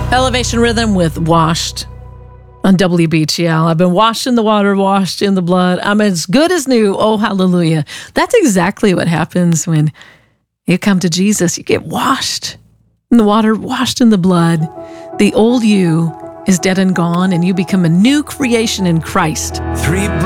Elevation Rhythm with Washed on WBTL. I've been washed in the water, washed in the blood. I'm as good as new. Oh, hallelujah. That's exactly what happens when you come to Jesus. You get washed in the water, washed in the blood. The old you is dead and gone, and you become a new creation in Christ. Three